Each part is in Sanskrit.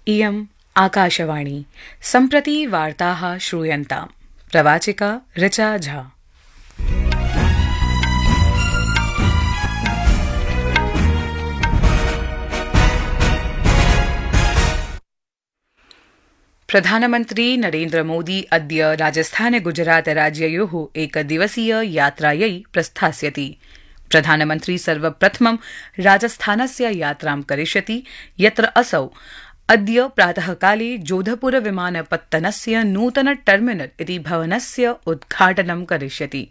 इयम् आकाशवाणी सम्प्रति वार्ताः श्रूयन्ताम्। प्रवाचिका ऋचा झा। प्रधानमन्त्री नरेन्द्र मोदी अद्य राजस्थान गुजरात राज्ययोः एकदिवसीय यात्रायै प्रस्थास्यति। प्रधानमन्त्री सर्वप्रथमं राजस्थानस्य यात्रां करिष्यति, यत्र असौ अद्य प्रातःकाले जोधपुर विमानपत्तनस्य नूतन टर्मिनल इति भवनस्य उद्घाटनं करिष्यति।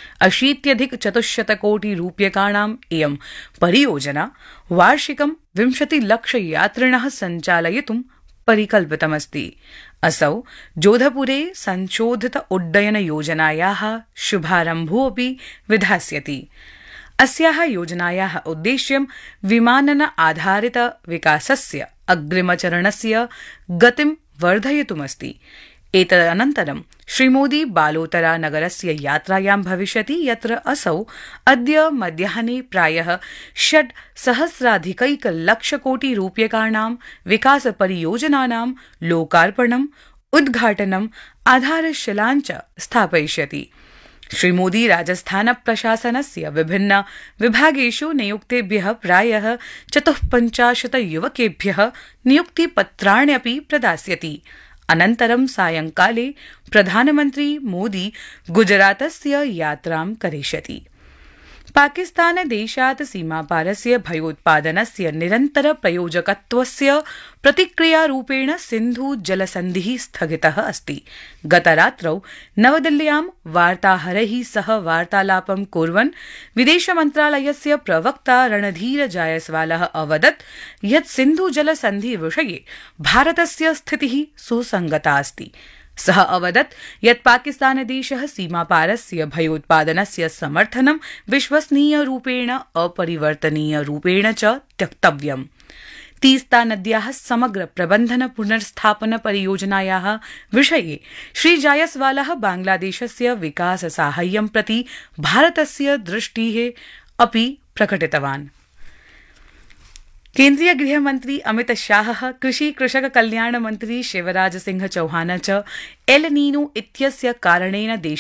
80,400 कोटि रूप्यकाणाम् इयं परियोजना वार्षिकं 20 लक्ष यात्रिणः सञ्चालयितुं परिकल्पितमस्ति। असौ जोधपुरे संशोधित उड्डयन योजनायाः शुभारम्भोऽपि विधास्यति। अस्याः योजनायाः उद्देश्यं विमानन आधारित विकासस्य अग्रिमचरणस्य गतिं वर्धयितुमस्ति। एतदनन्तरं श्रीमोदी बालोतरा नगरस्य यात्रायां भविष्यति, यत्र असौ अद्य मध्याह्ने प्रायः 6,000,000 लक्ष कोटि रूप्यकाणां विकासपरियोजनानां लोकार्पणम्, उद्घाटनम्, आधारशिलाञ्च स्थापयिष्यति। श्रीमोदी राजस्थान प्रशासनस्य विभिन्न विभागेषु नियुक्तेभ्यः प्रायः 54 युवकेभ्यः नियुक्तिपत्राण्यपि प्रदास्यति। अनन्तरं सायंकाले प्रधानमन्त्री मोदी गुजरातस्य यात्रां करिष्यति। पाकिस्तानदेशात् सीमापारस्य भयोत्पादनस्य निरन्तर प्रयोजकत्वस्य प्रतिक्रियारूपेण सिन्धु जलसन्धिः स्थगितः अस्ति। गतरात्रौ नवदिल्ल्यां वार्ताहरैः सह वार्तालापं कुर्वन् विदेशमन्त्रालयस्य प्रवक्ता रणधीर जायसवालः अवदत् यत् सिन्धु जलसन्धि विषये भारतस्य स्थितिः सुसंगता अस्ति। सः अवदत् यत् पाकिस्तानदेशः सीमापारस्य भयोत्पादनस्य समर्थनं विश्वसनीयरूपेण अपरिवर्तनीयरूपेण च त्यक्तव्यम्। तीस्ता नद्याः समग्र प्रबन्धन पुनर्स्थापन परियोजनायाः विषये श्री जायसवालः बांग्लादेशस्य विकास साहाय्यं प्रति भारतस्य दृष्टिः अपि प्रकटितवान्। केन्द्रीय गृहमन्त्री अमित शाहः, कृषि कृषक कल्याण मन्त्री शिवराज सिंह चौहान च एल नीनो इत्यस्य कारणेन